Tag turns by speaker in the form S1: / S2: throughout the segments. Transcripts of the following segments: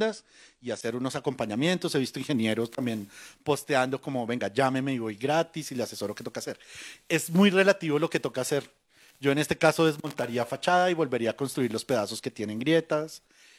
S1: tiendas y hacer unos acompañamientos. He visto ingenieros también posteando como, venga, llámeme y voy gratis y le asesoro qué toca hacer. Es muy relativo lo que toca hacer. Yo en este caso desmontaría fachada y volvería a construir los pedazos que tienen grietas.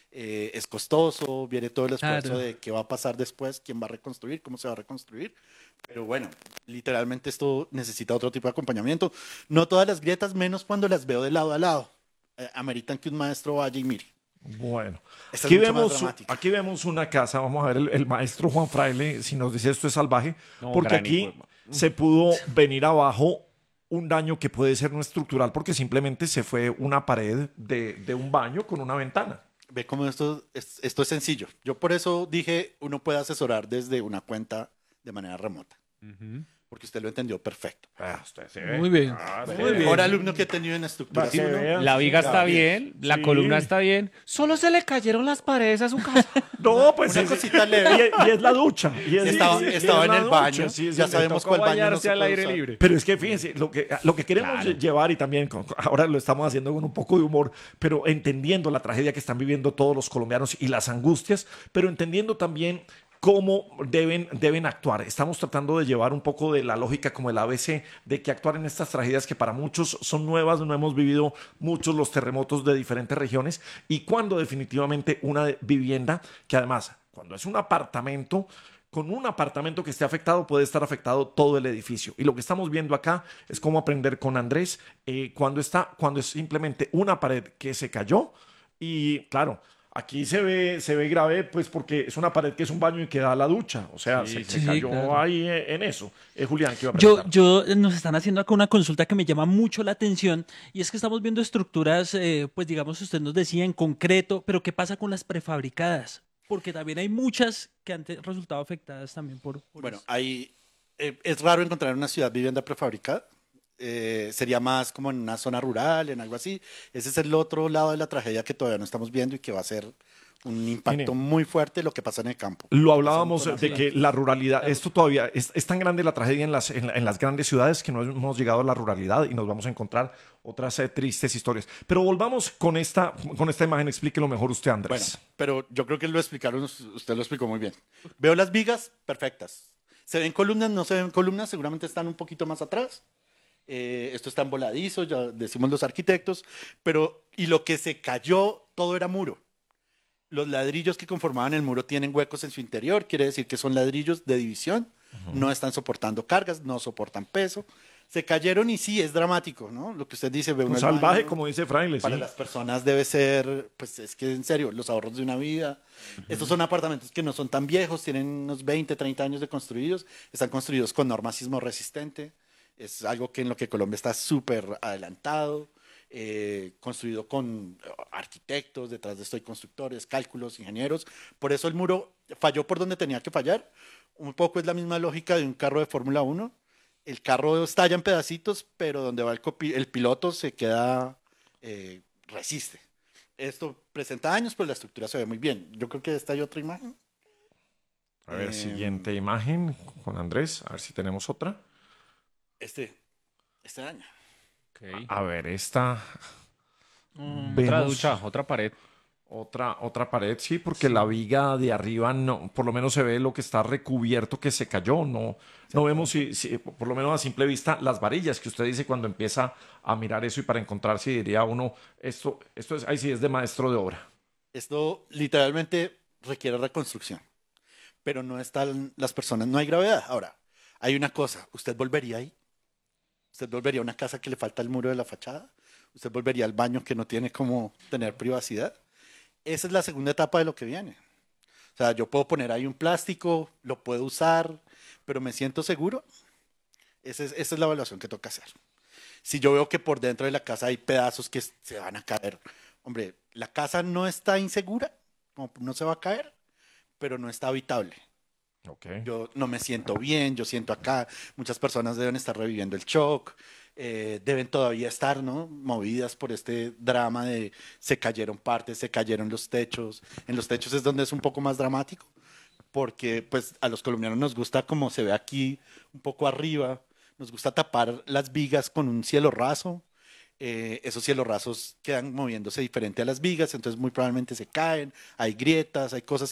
S1: Es costoso, viene todo el esfuerzo
S2: Claro.
S1: de qué va a pasar después, quién va a reconstruir, cómo se va a reconstruir. Pero bueno, literalmente esto necesita otro tipo de acompañamiento. No todas las grietas, menos cuando las veo de lado a lado, ameritan que un maestro vaya y mire.
S3: Bueno,
S1: Esta es mucho más dramática.
S3: aquí vemos una casa, vamos a ver el maestro Juan Fraile si nos dice esto es salvaje,
S4: No,
S3: porque
S4: gránico,
S3: aquí se pudo venir abajo un daño que puede ser no estructural porque simplemente se fue una pared de un baño con una ventana.
S1: Ve cómo esto es sencillo. Yo por eso dije, uno puede asesorar desde una cuenta de manera remota, porque usted lo entendió perfecto.
S3: Usted se ve.
S2: Muy bien.
S1: El
S2: Muy bien.
S1: mejor alumno que he tenido en estructura.
S3: Sí, vea.
S4: La viga
S1: Sí,
S4: está
S1: Gabriel.
S4: bien, la
S3: Sí.
S4: columna está bien. Solo se le cayeron las paredes a su casa.
S3: No, pues
S1: Una cosita leve.
S3: y es la ducha.
S1: Estaba
S3: y es
S1: en
S3: la
S1: el
S3: ducha,
S1: baño.
S3: sí,
S1: Ya
S3: sí,
S1: sabemos
S4: Tocó
S1: cuál baño no
S4: bañarse
S1: se
S4: al
S1: puede
S4: aire
S1: usar.
S4: libre.
S3: Pero es que fíjense, lo que queremos
S4: Claro.
S3: llevar y también ahora lo estamos haciendo con un poco de humor, pero entendiendo la tragedia que están viviendo todos los colombianos y las angustias, pero entendiendo también cómo deben actuar. Estamos tratando de llevar un poco de la lógica como el ABC de que actuar en estas tragedias que para muchos son nuevas, no hemos vivido muchos los terremotos de diferentes regiones y cuando definitivamente una vivienda que además, cuando es un apartamento, con un apartamento que esté afectado puede estar afectado todo el edificio. Y lo que estamos viendo acá es cómo aprender con Andrés cuando es simplemente una pared que se cayó y claro, aquí se ve grave pues porque es una pared que es un baño y que da a la ducha. O sea, se
S2: sí,
S3: cayó
S2: claro.
S3: ahí en eso. Julián, ¿qué iba a
S2: Yo,
S3: preguntar?
S2: nos están haciendo acá una consulta que me llama mucho la atención y es que estamos viendo estructuras, pues digamos, usted nos decía en concreto, pero ¿qué pasa con las prefabricadas? Porque también hay muchas que han resultado afectadas también por
S1: Bueno,
S2: esto.
S1: ahí es raro encontrar una ciudad vivienda prefabricada. Sería más como en una zona rural, en algo así. Ese es el otro lado de la tragedia que todavía no estamos viendo y que va a ser un impacto
S3: Mire.
S1: muy fuerte lo que pasa en el campo.
S3: Lo
S1: Pasa en
S3: hablábamos
S1: zonas
S3: de que
S1: rurales.
S3: la ruralidad, esto todavía es tan grande la tragedia en las grandes ciudades que no hemos llegado a la ruralidad y nos vamos a encontrar otras tristes historias. Pero volvamos con esta imagen, explíquelo mejor usted,
S1: Bueno,
S3: Andrés.
S1: pero yo creo que lo explicaron, usted lo explicó muy bien. Veo las vigas perfectas. ¿Se ven columnas? No se ven columnas, seguramente están un poquito más atrás. Esto está en voladizo, ya decimos los arquitectos, pero y lo que se cayó, todo era muro. Los ladrillos que conformaban el muro tienen huecos en su interior, quiere decir que son ladrillos de división, no están soportando cargas, no soportan peso. Se cayeron y sí, es dramático, ¿no? Lo que usted dice, ve uno
S3: Un
S1: el
S3: salvaje,
S1: baño,
S3: como dice Fraile,
S1: para
S3: sí.
S1: las personas debe ser, pues es que en serio, los ahorros de una vida. Estos son apartamentos que no son tan viejos, tienen unos 20, 30 años de construidos, están construidos con norma sismo resistente. Es algo que en lo que Colombia está súper adelantado, construido con arquitectos, detrás de esto hay constructores, cálculos, ingenieros. Por eso el muro falló por donde tenía que fallar. Un poco es la misma lógica de un carro de Fórmula 1. El carro estalla en pedacitos, pero donde va el piloto se queda, resiste. Esto presenta daños, pero la estructura se ve muy bien. Yo creo que esta hay otra imagen.
S3: A ver,
S1: Eh,
S3: siguiente imagen con Andrés, a ver si tenemos otra.
S1: Este daño.
S4: Ok.
S3: A ver, esta
S4: Otra
S3: vemos
S4: ducha, otra pared.
S3: otra pared, sí, porque la viga de arriba no, por lo menos se ve lo que está recubierto que se cayó, no vemos por lo menos a simple vista las varillas que usted dice cuando empieza a mirar eso y para encontrarse diría uno, esto es, ahí sí es de maestro de obra.
S1: Esto literalmente requiere reconstrucción, pero no están las personas, no hay gravedad. Ahora, hay una cosa, ¿usted volvería ahí? ¿Usted volvería a una casa que le falta el muro de la fachada? ¿Usted volvería al baño que no tiene como tener privacidad? Esa es la segunda etapa de lo que viene. O sea, yo puedo poner ahí un plástico, lo puedo usar, pero me siento seguro. Esa es la evaluación que toca hacer. Si yo veo que por dentro de la casa hay pedazos que se van a caer, hombre, la casa no está insegura, no se va a caer, pero no está habitable.
S3: Okay.
S1: Yo no me siento bien, yo siento acá, muchas personas deben estar reviviendo el shock, deben todavía estar, ¿no?, movidas por este drama de se cayeron partes, se cayeron los techos. En los techos es donde es un poco más dramático, porque pues a los colombianos nos gusta, como se ve aquí, un poco arriba, nos gusta tapar las vigas con un cielo raso. Esos cielos rasos quedan moviéndose diferente a las vigas, entonces muy probablemente se caen, hay grietas, hay cosas